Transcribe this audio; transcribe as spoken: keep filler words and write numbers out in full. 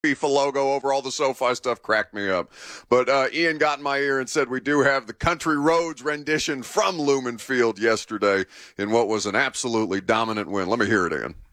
FIFA logo over all the SoFi stuff cracked me up. But uh, Ian got in my ear and said we do have the Country Roads rendition from Lumen Field yesterday in what was an absolutely dominant win. Let me hear it, Ian.